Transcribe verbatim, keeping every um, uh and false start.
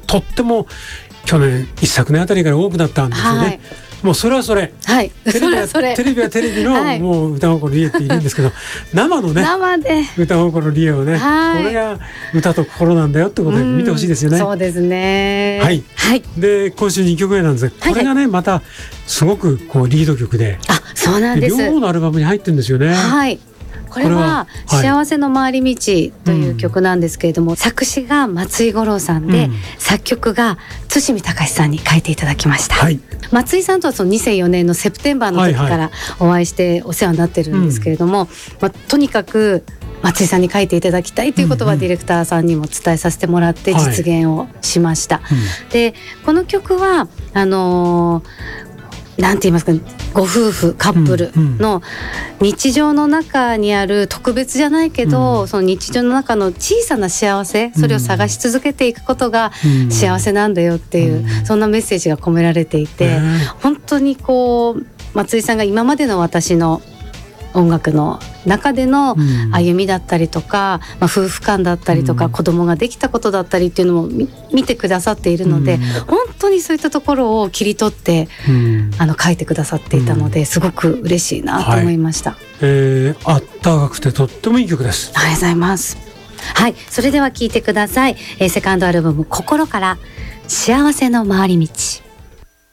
とっても去年一昨年あたりから多くなったんですよね、はい、もうそれはそれ、 はい、 テレビはそれそれテレビはテレビの、はい、もう歌心理恵っているんですけど生のね生で歌心理恵をね、はい、これが歌と心なんだよってことで見てほしいですよね。 そうですね、 はい、 はい、 で今週にきょくめなんですが、これがね、はい、またすごくこうリード曲で、 あ、そうなんです、 両方のアルバムに入ってるんですよね。 はい、これは幸せの回り道という曲なんですけれども、うん、作詞が松井五郎さんで、うん、作曲が津見隆さんに書いていただきました、はい、松井さんとはそのにせんよねんのセプテンバーの時からお会いしてお世話になってるんですけれども、はいはい、まあ、とにかく松井さんに書いていただきたいということはディレクターさんにも伝えさせてもらって実現をしました、はい、うん、でこの曲はあのーなんて言いますか、ご夫婦カップルの日常の中にある特別じゃないけど、うん、その日常の中の小さな幸せ、それを探し続けていくことが幸せなんだよっていう、うん、そんなメッセージが込められていて、うん、本当にこう松井さんが今までの私の音楽の中での歩みだったりとか、まあ、夫婦間だったりとか、うん、子供ができたことだったりっていうのも見てくださっているので、うん、本当にそういったところを切り取って、うん、あの書いてくださっていたので、すごく嬉しいなと思いました、はい、 えー、あったかくてとってもいい曲です。 ありがとうございます。はい、それでは聴いてください、えー、セカンドアルバム心から幸せの回り道。